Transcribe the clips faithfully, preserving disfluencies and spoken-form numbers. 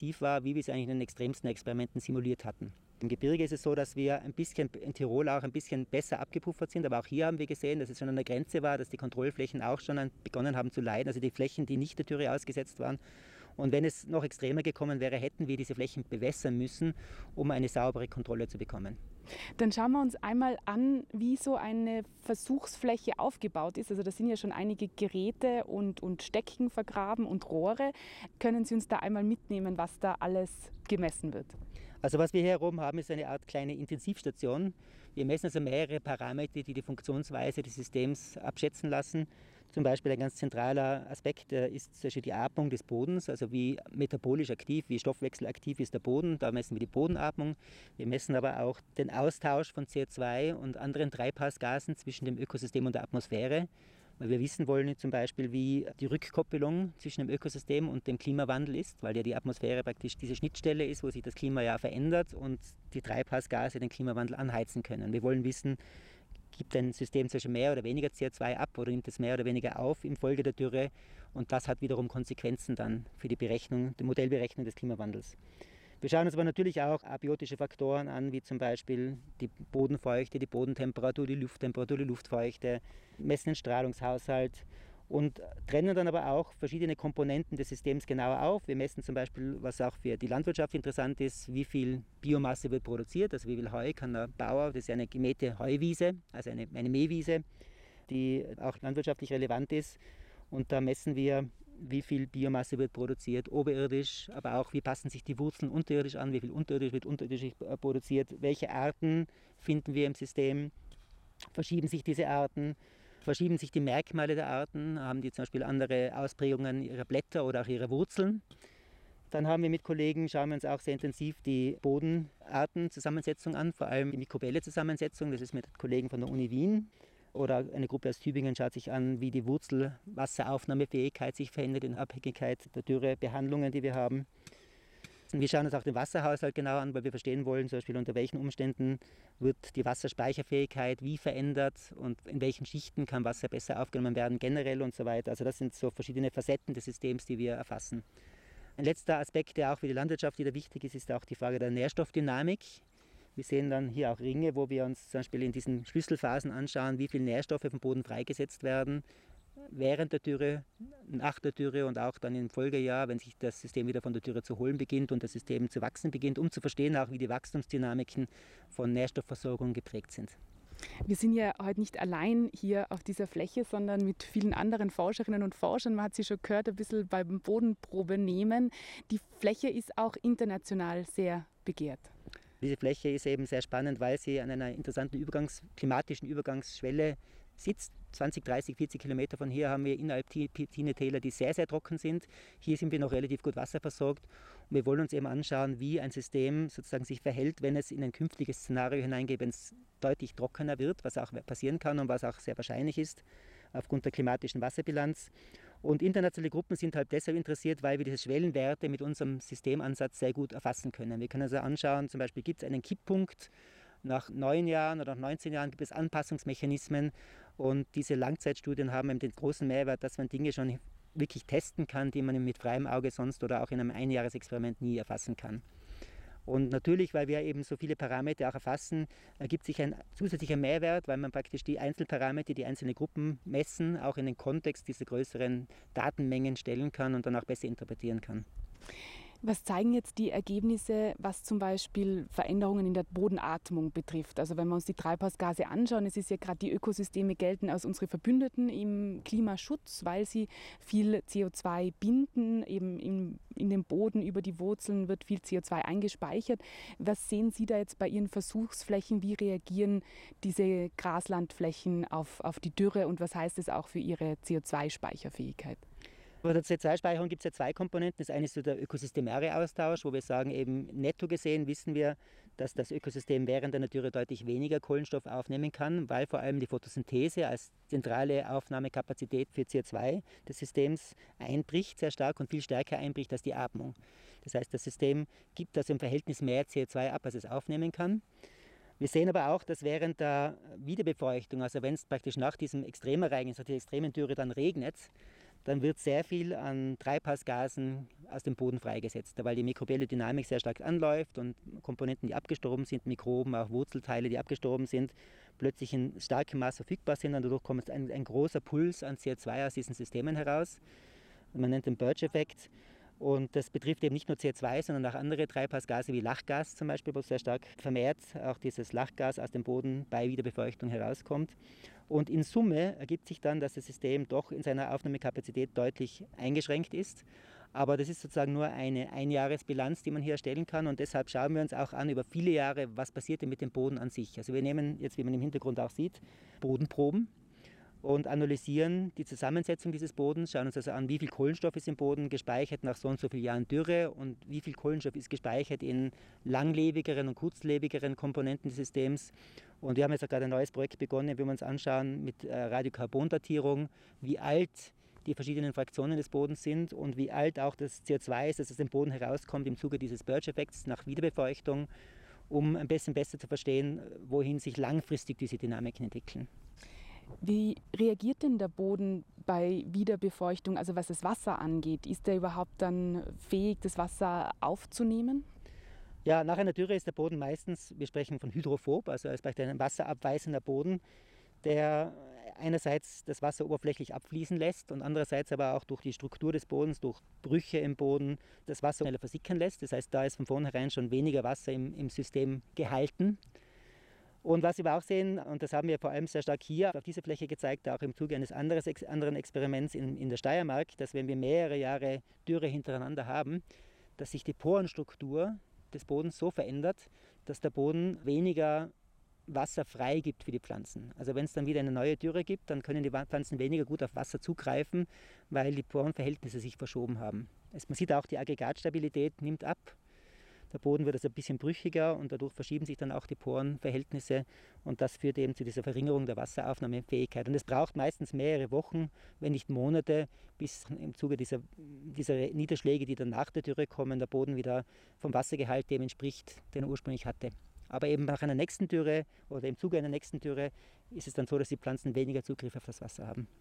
aktiv war, wie wir es eigentlich in den extremsten Experimenten simuliert hatten. Im Gebirge ist es so, dass wir ein bisschen in Tirol auch ein bisschen besser abgepuffert sind, aber auch hier haben wir gesehen, dass es schon an der Grenze war, dass die Kontrollflächen auch schon an, begonnen haben zu leiden, also die Flächen, die nicht der Dürre ausgesetzt waren. Und wenn es noch extremer gekommen wäre, hätten wir diese Flächen bewässern müssen, um eine saubere Kontrolle zu bekommen. Dann schauen wir uns einmal an, wie so eine Versuchsfläche aufgebaut ist. Also da sind ja schon einige Geräte und, und Stecken vergraben und Rohre. Können Sie uns da einmal mitnehmen, was da alles gemessen wird? Also was wir hier oben haben, ist eine Art kleine Intensivstation. Wir messen also mehrere Parameter, die die Funktionsweise des Systems abschätzen lassen. Zum Beispiel ein ganz zentraler Aspekt ist zum Beispiel die Atmung des Bodens, also wie metabolisch aktiv, wie stoffwechselaktiv ist der Boden. Da messen wir die Bodenatmung. Wir messen aber auch den Austausch von C O zwei und anderen Treibhausgasen zwischen dem Ökosystem und der Atmosphäre. Weil wir wissen wollen zum Beispiel, wie die Rückkoppelung zwischen dem Ökosystem und dem Klimawandel ist, weil ja die Atmosphäre praktisch diese Schnittstelle ist, wo sich das Klima ja verändert und die Treibhausgase den Klimawandel anheizen können. Wir wollen wissen, gibt ein System zwischen mehr oder weniger C O zwei ab oder nimmt es mehr oder weniger auf infolge der Dürre, und das hat wiederum Konsequenzen dann für die Berechnung, die Modellberechnung des Klimawandels. Wir schauen uns aber natürlich auch abiotische Faktoren an, wie zum Beispiel die Bodenfeuchte, die Bodentemperatur, die Lufttemperatur, die Luftfeuchte, messen den Strahlungshaushalt und trennen dann aber auch verschiedene Komponenten des Systems genauer auf. Wir messen zum Beispiel, was auch für die Landwirtschaft interessant ist, wie viel Biomasse wird produziert, also wie viel Heu kann der Bauer, das ist eine gemähte Heuwiese, also eine, eine Mähwiese, die auch landwirtschaftlich relevant ist. Und da messen wir, wie viel Biomasse wird produziert, oberirdisch, aber auch, wie passen sich die Wurzeln unterirdisch an, wie viel unterirdisch wird unterirdisch produziert, welche Arten finden wir im System, verschieben sich diese Arten, verschieben sich die Merkmale der Arten, haben die zum Beispiel andere Ausprägungen ihrer Blätter oder auch ihrer Wurzeln. Dann haben wir mit Kollegen, schauen wir uns auch sehr intensiv die Bodenartenzusammensetzung an, vor allem die mikrobielle Zusammensetzung, das ist mit Kollegen von der Uni Wien. Oder eine Gruppe aus Tübingen schaut sich an, wie die Wurzelwasseraufnahmefähigkeit sich verändert in Abhängigkeit der Dürrebehandlungen, die wir haben. Und wir schauen uns auch den Wasserhaushalt genau an, weil wir verstehen wollen, zum Beispiel unter welchen Umständen wird die Wasserspeicherfähigkeit wie verändert und in welchen Schichten kann Wasser besser aufgenommen werden generell und so weiter. Also das sind so verschiedene Facetten des Systems, die wir erfassen. Ein letzter Aspekt, der auch für die Landwirtschaft wieder wichtig ist, ist auch die Frage der Nährstoffdynamik. Wir sehen dann hier auch Ringe, wo wir uns zum Beispiel in diesen Schlüsselphasen anschauen, wie viele Nährstoffe vom Boden freigesetzt werden während der Dürre, nach der Dürre und auch dann im Folgejahr, wenn sich das System wieder von der Dürre zu holen beginnt und das System zu wachsen beginnt, um zu verstehen auch, wie die Wachstumsdynamiken von Nährstoffversorgung geprägt sind. Wir sind ja heute nicht allein hier auf dieser Fläche, sondern mit vielen anderen Forscherinnen und Forschern. Man hat sie schon gehört, ein bisschen beim Bodenprobe nehmen. Die Fläche ist auch international sehr begehrt. Diese Fläche ist eben sehr spannend, weil sie an einer interessanten Übergangs-, klimatischen Übergangsschwelle sitzt. zwanzig, dreißig, vierzig Kilometer von hier haben wir inneralpine Täler, die sehr, sehr trocken sind. Hier sind wir noch relativ gut wasserversorgt. Und wir wollen uns eben anschauen, wie ein System sozusagen sich verhält, wenn es in ein künftiges Szenario hineingeht, wenn es deutlich trockener wird, was auch passieren kann und was auch sehr wahrscheinlich ist aufgrund der klimatischen Wasserbilanz. Und internationale Gruppen sind halt deshalb interessiert, weil wir diese Schwellenwerte mit unserem Systemansatz sehr gut erfassen können. Wir können also anschauen, zum Beispiel gibt es einen Kipppunkt, nach neun Jahren oder nach neunzehn Jahren gibt es Anpassungsmechanismen, und diese Langzeitstudien haben eben den großen Mehrwert, dass man Dinge schon wirklich testen kann, die man mit freiem Auge sonst oder auch in einem Einjahresexperiment nie erfassen kann. Und natürlich, weil wir eben so viele Parameter auch erfassen, ergibt sich ein zusätzlicher Mehrwert, weil man praktisch die Einzelparameter, die einzelne Gruppen messen, auch in den Kontext dieser größeren Datenmengen stellen kann und dann auch besser interpretieren kann. Was zeigen jetzt die Ergebnisse, was zum Beispiel Veränderungen in der Bodenatmung betrifft? Also wenn wir uns die Treibhausgase anschauen, es ist ja gerade die Ökosysteme gelten als unsere Verbündeten im Klimaschutz, weil sie viel C O zwei binden, eben in, in den Boden über die Wurzeln wird viel C O zwei eingespeichert. Was sehen Sie da jetzt bei Ihren Versuchsflächen? Wie reagieren diese Graslandflächen auf, auf die Dürre und was heißt es auch für ihre C O zwei Speicherfähigkeit? Bei der C O zwei Speicherung gibt es ja zwei Komponenten. Das eine ist so der ökosystemare Austausch, wo wir sagen, eben netto gesehen wissen wir, dass das Ökosystem während einer Dürre deutlich weniger Kohlenstoff aufnehmen kann, weil vor allem die Photosynthese als zentrale Aufnahmekapazität für C O zwei des Systems einbricht sehr stark und viel stärker einbricht als die Atmung. Das heißt, das System gibt also im Verhältnis mehr C O zwei ab, als es aufnehmen kann. Wir sehen aber auch, dass während der Wiederbefeuchtung, also wenn es praktisch nach diesem Extremereignis, nach der extremen Dürre dann regnet, dann wird sehr viel an Treibhausgasen aus dem Boden freigesetzt, weil die mikrobielle Dynamik sehr stark anläuft und Komponenten, die abgestorben sind, Mikroben, auch Wurzelteile, die abgestorben sind, plötzlich in starkem Maß verfügbar sind und dadurch kommt ein, ein großer Puls an C O zwei aus diesen Systemen heraus. Man nennt den Birch-Effekt. Und das betrifft eben nicht nur C O zwei, sondern auch andere Treibhausgase wie Lachgas zum Beispiel, wo sehr stark vermehrt auch dieses Lachgas aus dem Boden bei Wiederbefeuchtung herauskommt. Und in Summe ergibt sich dann, dass das System doch in seiner Aufnahmekapazität deutlich eingeschränkt ist. Aber das ist sozusagen nur eine Einjahresbilanz, die man hier erstellen kann. Und deshalb schauen wir uns auch an über viele Jahre, was passiert denn mit dem Boden an sich. Also wir nehmen jetzt, wie man im Hintergrund auch sieht, Bodenproben und analysieren die Zusammensetzung dieses Bodens, schauen uns also an, wie viel Kohlenstoff ist im Boden gespeichert nach so und so vielen Jahren Dürre und wie viel Kohlenstoff ist gespeichert in langlebigeren und kurzlebigeren Komponenten des Systems. Und wir haben jetzt auch gerade ein neues Projekt begonnen, wo wir uns anschauen mit Radiokarbondatierung, wie alt die verschiedenen Fraktionen des Bodens sind und wie alt auch das C O zwei ist, das aus dem Boden herauskommt im Zuge dieses Birch-Effekts nach Wiederbefeuchtung, um ein bisschen besser zu verstehen, wohin sich langfristig diese Dynamiken entwickeln. Wie reagiert denn der Boden bei Wiederbefeuchtung, also was das Wasser angeht? Ist der überhaupt dann fähig, das Wasser aufzunehmen? Ja, nach einer Dürre ist der Boden meistens, wir sprechen von hydrophob, also es ist ein wasserabweisender Boden, der einerseits das Wasser oberflächlich abfließen lässt und andererseits aber auch durch die Struktur des Bodens, durch Brüche im Boden, das Wasser schneller versickern lässt. Das heißt, da ist von vornherein schon weniger Wasser im, im System gehalten. Und was wir auch sehen, und das haben wir vor allem sehr stark hier auf dieser Fläche gezeigt, auch im Zuge eines anderes, anderen Experiments in, in der Steiermark, dass wenn wir mehrere Jahre Dürre hintereinander haben, dass sich die Porenstruktur des Bodens so verändert, dass der Boden weniger Wasser freigibt für die Pflanzen. Also wenn es dann wieder eine neue Dürre gibt, dann können die Pflanzen weniger gut auf Wasser zugreifen, weil die Porenverhältnisse sich verschoben haben. Es, man sieht auch, die Aggregatstabilität nimmt ab. Der Boden wird also ein bisschen brüchiger und dadurch verschieben sich dann auch die Porenverhältnisse und das führt eben zu dieser Verringerung der Wasseraufnahmefähigkeit. Und es braucht meistens mehrere Wochen, wenn nicht Monate, bis im Zuge dieser, dieser Niederschläge, die dann nach der Dürre kommen, der Boden wieder vom Wassergehalt dem entspricht, den er ursprünglich hatte. Aber eben nach einer nächsten Dürre oder im Zuge einer nächsten Dürre ist es dann so, dass die Pflanzen weniger Zugriff auf das Wasser haben.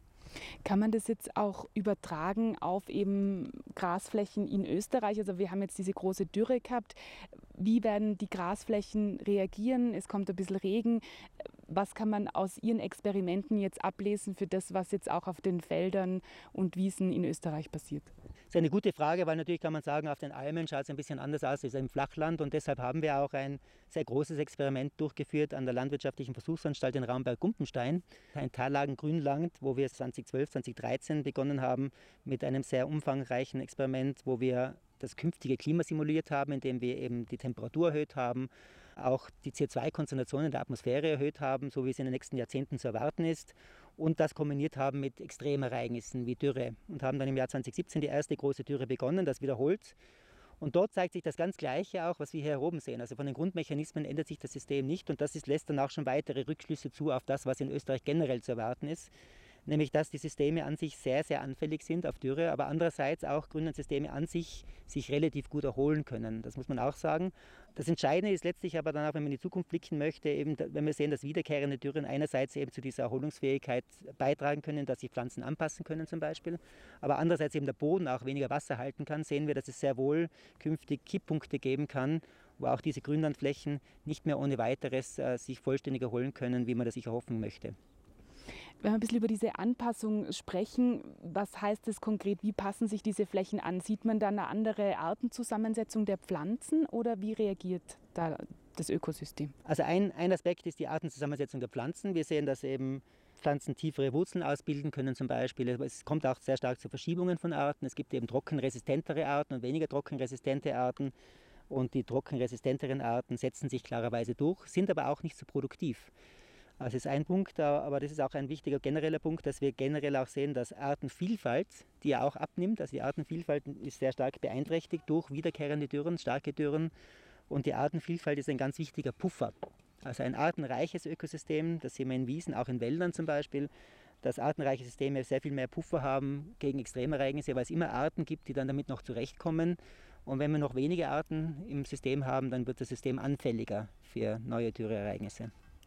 Kann man das jetzt auch übertragen auf eben Grasflächen in Österreich? Also wir haben jetzt diese große Dürre gehabt. Wie werden die Grasflächen reagieren? Es kommt ein bisschen Regen. Was kann man aus Ihren Experimenten jetzt ablesen für das, was jetzt auch auf den Feldern und Wiesen in Österreich passiert? Das ist eine gute Frage, weil natürlich kann man sagen, auf den Almen schaut es ein bisschen anders aus als im Flachland und deshalb haben wir auch ein sehr großes Experiment durchgeführt an der Landwirtschaftlichen Versuchsanstalt in Raumberg-Gumpenstein, ein Tallagen-Grünland, wo wir zweitausendzwölf, zweitausenddreizehn begonnen haben mit einem sehr umfangreichen Experiment, wo wir das künftige Klima simuliert haben, indem wir eben die Temperatur erhöht haben, auch die C O zwei Konzentration in der Atmosphäre erhöht haben, so wie es in den nächsten Jahrzehnten zu erwarten ist. Und das kombiniert haben mit Extremereignissen wie Dürre. Und haben dann im Jahr zweitausendsiebzehn die erste große Dürre begonnen, das wiederholt. Und dort zeigt sich das ganz Gleiche auch, was wir hier oben sehen. Also von den Grundmechanismen ändert sich das System nicht. Und das ist, lässt dann auch schon weitere Rückschlüsse zu auf das, was in Österreich generell zu erwarten ist. Nämlich, dass die Systeme an sich sehr, sehr anfällig sind auf Dürre, aber andererseits auch Grünlandsysteme an sich sich relativ gut erholen können. Das muss man auch sagen. Das Entscheidende ist letztlich aber dann auch, wenn man in die Zukunft blicken möchte, eben, wenn wir sehen, dass wiederkehrende Dürren einerseits eben zu dieser Erholungsfähigkeit beitragen können, dass sich Pflanzen anpassen können zum Beispiel, aber andererseits eben der Boden auch weniger Wasser halten kann, sehen wir, dass es sehr wohl künftig Kipppunkte geben kann, wo auch diese Grünlandflächen nicht mehr ohne weiteres äh, sich vollständig erholen können, wie man das sich erhoffen möchte. Wenn wir ein bisschen über diese Anpassung sprechen, was heißt das konkret? Wie passen sich diese Flächen an? Sieht man da eine andere Artenzusammensetzung der Pflanzen oder wie reagiert da das Ökosystem? Also ein, ein Aspekt ist die Artenzusammensetzung der Pflanzen. Wir sehen, dass eben Pflanzen tiefere Wurzeln ausbilden können zum Beispiel. Es kommt auch sehr stark zu Verschiebungen von Arten. Es gibt eben trockenresistentere Arten und weniger trockenresistente Arten. Und die trockenresistenteren Arten setzen sich klarerweise durch, sind aber auch nicht so produktiv. Das ist ein Punkt, aber das ist auch ein wichtiger genereller Punkt, dass wir generell auch sehen, dass Artenvielfalt, die ja auch abnimmt, also die Artenvielfalt ist sehr stark beeinträchtigt durch wiederkehrende Dürren, starke Dürren und die Artenvielfalt ist ein ganz wichtiger Puffer. Also ein artenreiches Ökosystem, das sehen wir in Wiesen, auch in Wäldern zum Beispiel, dass artenreiche Systeme sehr viel mehr Puffer haben gegen Extremereignisse, weil es immer Arten gibt, die dann damit noch zurechtkommen. Und wenn wir noch wenige Arten im System haben, dann wird das System anfälliger für neue Dürreereignisse.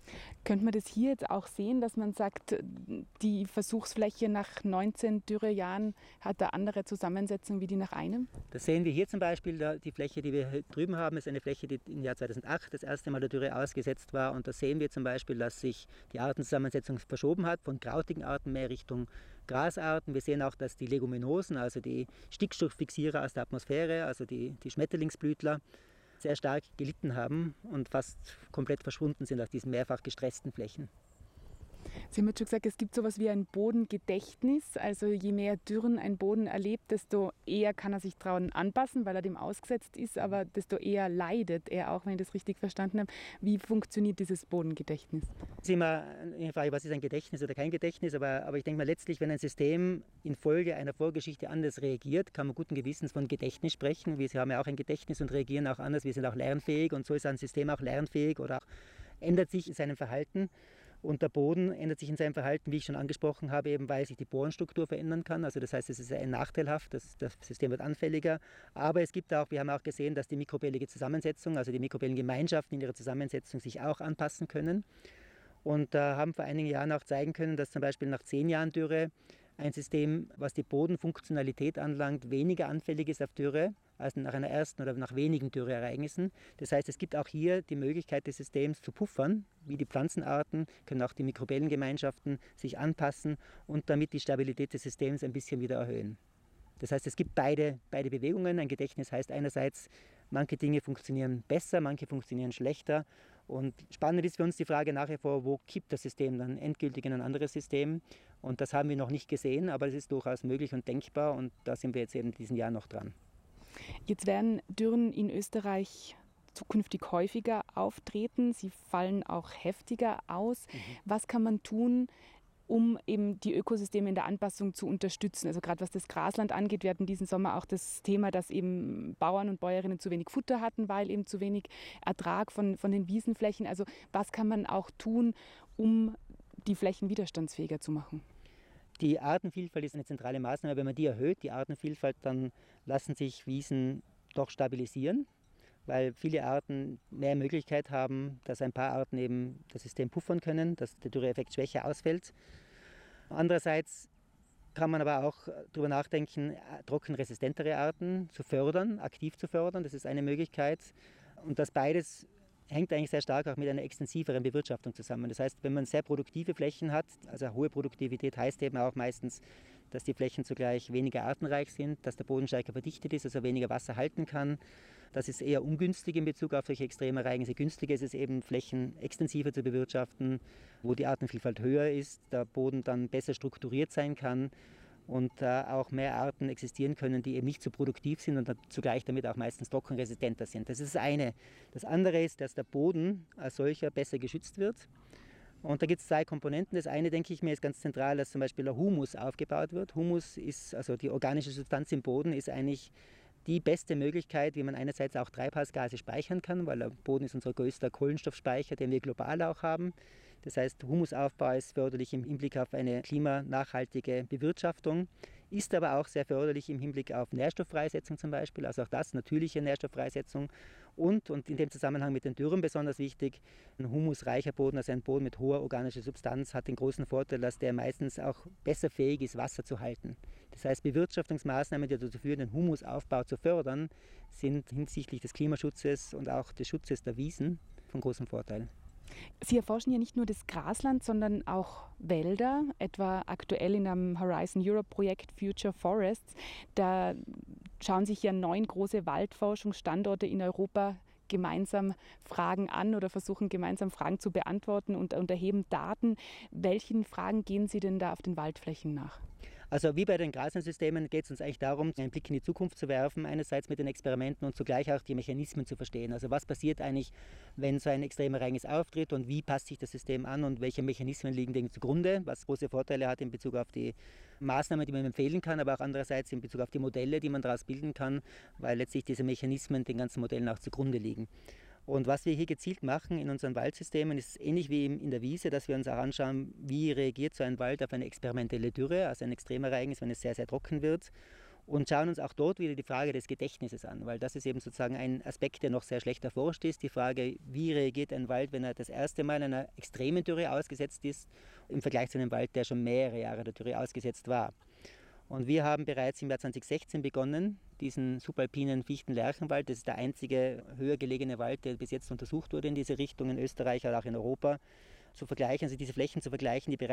Könnte man das hier jetzt auch sehen, dass man sagt, die Versuchsfläche nach neunzehn Dürrejahren hat eine andere Zusammensetzung wie die nach einem? Das sehen wir hier zum Beispiel. Die Fläche, die wir drüben haben, ist eine Fläche, die im Jahr zweitausendacht das erste Mal der Dürre ausgesetzt war. Und da sehen wir zum Beispiel, dass sich die Artenzusammensetzung verschoben hat, von krautigen Arten mehr Richtung Grasarten. Wir sehen auch, dass die Leguminosen, also die Stickstofffixierer aus der Atmosphäre, also die, die Schmetterlingsblütler, sehr stark gelitten haben und fast komplett verschwunden sind auf diesen mehrfach gestressten Flächen. Sie haben jetzt schon gesagt, es gibt so etwas wie ein Bodengedächtnis. Also je mehr Dürren ein Boden erlebt, desto eher kann er sich daran anpassen, weil er dem ausgesetzt ist, aber desto eher leidet er auch, wenn ich das richtig verstanden habe. Wie funktioniert dieses Bodengedächtnis? Es ist immer eine Frage, was ist ein Gedächtnis oder kein Gedächtnis, aber, aber ich denke mal letztlich, wenn ein System infolge einer Vorgeschichte anders reagiert, kann man guten Gewissens von Gedächtnis sprechen. Wir haben ja auch ein Gedächtnis und reagieren auch anders, wir sind auch lernfähig und so ist ein System auch lernfähig oder auch ändert sich in seinem Verhalten. Und der Boden ändert sich in seinem Verhalten, wie ich schon angesprochen habe, eben weil sich die Bodenstruktur verändern kann. Also das heißt, es ist ein nachteilhaft, das, das System wird anfälliger. Aber es gibt auch, wir haben auch gesehen, dass die mikrobellige Zusammensetzung, also die Mikrobellengemeinschaften in ihrer Zusammensetzung sich auch anpassen können. Und da äh, haben vor einigen Jahren auch zeigen können, dass zum Beispiel nach zehn Jahren Dürre ein System, was die Bodenfunktionalität anlangt, weniger anfällig ist auf Dürre als nach einer ersten oder nach wenigen Dürreereignissen. Das heißt, es gibt auch hier die Möglichkeit des Systems zu puffern, wie die Pflanzenarten, können auch die Mikrobellengemeinschaften sich anpassen und damit die Stabilität des Systems ein bisschen wieder erhöhen. Das heißt, es gibt beide, beide Bewegungen. Ein Gedächtnis heißt einerseits, manche Dinge funktionieren besser, manche funktionieren schlechter. Und spannend ist für uns die Frage nach wie vor, wo kippt das System dann endgültig in ein anderes System? Und das haben wir noch nicht gesehen, aber es ist durchaus möglich und denkbar und da sind wir jetzt eben in diesem Jahr noch dran. Jetzt werden Dürren in Österreich zukünftig häufiger auftreten. Sie fallen auch heftiger aus. Mhm. Was kann man tun, um eben die Ökosysteme in der Anpassung zu unterstützen? Also gerade was das Grasland angeht, wir hatten diesen Sommer auch das Thema, dass eben Bauern und Bäuerinnen zu wenig Futter hatten, weil eben zu wenig Ertrag von, von den Wiesenflächen. Also was kann man auch tun, um die Flächen widerstandsfähiger zu machen? Die Artenvielfalt ist eine zentrale Maßnahme. Wenn man die erhöht, die Artenvielfalt, dann lassen sich Wiesen doch stabilisieren, weil viele Arten mehr Möglichkeit haben, dass ein paar Arten eben das System puffern können, dass der Dürreeffekt schwächer ausfällt. Andererseits kann man aber auch darüber nachdenken, trockenresistentere Arten zu fördern, aktiv zu fördern. Das ist eine Möglichkeit. Und das beides hängt eigentlich sehr stark auch mit einer extensiveren Bewirtschaftung zusammen. Das heißt, wenn man sehr produktive Flächen hat, also hohe Produktivität heißt eben auch meistens, dass die Flächen zugleich weniger artenreich sind, dass der Boden stärker verdichtet ist, also weniger Wasser halten kann. Das ist eher ungünstig in Bezug auf solche Extremereignisse. Günstiger ist es eben, Flächen extensiver zu bewirtschaften, wo die Artenvielfalt höher ist, der Boden dann besser strukturiert sein kann und äh, auch mehr Arten existieren können, die eben nicht so produktiv sind und zugleich damit auch meistens trockenresistenter sind. Das ist das eine. Das andere ist, dass der Boden als solcher besser geschützt wird. Und da gibt es zwei Komponenten. Das eine, denke ich mir, ist ganz zentral, dass zum Beispiel der Humus aufgebaut wird. Humus ist, also die organische Substanz im Boden, ist eigentlich die beste Möglichkeit, wie man einerseits auch Treibhausgase speichern kann, weil der Boden ist unser größter Kohlenstoffspeicher, den wir global auch haben. Das heißt, Humusaufbau ist förderlich im Hinblick auf eine klimanachhaltige Bewirtschaftung, ist aber auch sehr förderlich im Hinblick auf Nährstofffreisetzung zum Beispiel, also auch das, natürliche Nährstofffreisetzung. Und, und in dem Zusammenhang mit den Dürren besonders wichtig, ein humusreicher Boden, also ein Boden mit hoher organischer Substanz, hat den großen Vorteil, dass der meistens auch besser fähig ist, Wasser zu halten. Das heißt, Bewirtschaftungsmaßnahmen, die dazu führen, den Humusaufbau zu fördern, sind hinsichtlich des Klimaschutzes und auch des Schutzes der Wiesen von großem Vorteil. Sie erforschen ja nicht nur das Grasland, sondern auch Wälder, etwa aktuell in einem Horizon Europe Projekt Future Forests. Da schauen sich ja neun große Waldforschungsstandorte in Europa gemeinsam Fragen an oder versuchen gemeinsam Fragen zu beantworten und, und erheben Daten. Welchen Fragen gehen Sie denn da auf den Waldflächen nach? Also wie bei den Graslandsystemen geht es uns eigentlich darum, einen Blick in die Zukunft zu werfen, einerseits mit den Experimenten und zugleich auch die Mechanismen zu verstehen. Also was passiert eigentlich, wenn so ein Extremereignis auftritt und wie passt sich das System an und welche Mechanismen liegen dem zugrunde, was große Vorteile hat in Bezug auf die Maßnahmen, die man empfehlen kann, aber auch andererseits in Bezug auf die Modelle, die man daraus bilden kann, weil letztlich diese Mechanismen den ganzen Modellen auch zugrunde liegen. Und was wir hier gezielt machen in unseren Waldsystemen, ist ähnlich wie in der Wiese, dass wir uns auch anschauen, wie reagiert so ein Wald auf eine experimentelle Dürre, also ein Extremereignis, wenn es sehr, sehr trocken wird. Und schauen uns auch dort wieder die Frage des Gedächtnisses an, weil das ist eben sozusagen ein Aspekt, der noch sehr schlecht erforscht ist. Die Frage, wie reagiert ein Wald, wenn er das erste Mal einer extremen Dürre ausgesetzt ist, im Vergleich zu einem Wald, der schon mehrere Jahre der Dürre ausgesetzt war. Und wir haben bereits im Jahr zweitausendsechzehn begonnen, diesen subalpinen Fichten-Lärchenwald, das ist der einzige höher gelegene Wald, der bis jetzt untersucht wurde in diese Richtung in Österreich, aber auch in Europa, zu vergleichen, also diese Flächen zu vergleichen, die bereits